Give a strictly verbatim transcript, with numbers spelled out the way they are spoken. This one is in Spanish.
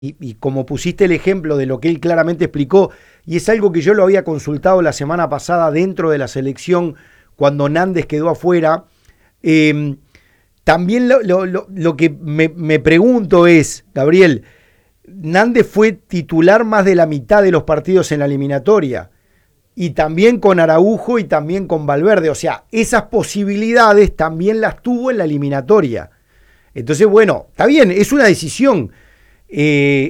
y, y como pusiste el ejemplo de lo que él claramente explicó, y es algo que yo lo había consultado la semana pasada dentro de la selección cuando Nández quedó afuera, eh, también lo, lo, lo, lo que me, me pregunto es, Gabriel, Nández fue titular más de la mitad de los partidos en la eliminatoria, y también con Araujo y también con Valverde, o sea, esas posibilidades también las tuvo en la eliminatoria. Entonces, bueno, está bien, es una decisión. Eh,